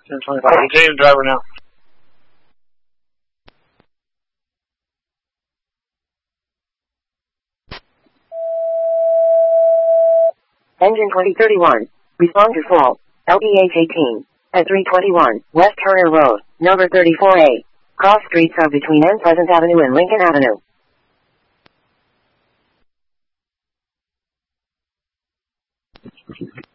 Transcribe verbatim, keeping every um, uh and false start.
ten twenty-five. I'm changing driver now. Engine twenty thirty-one. Respond to fault. L P H eighteen. At three twenty-one, West Turner Road, number thirty-four A. Cross streets are between N Pleasant Avenue and Lincoln Avenue.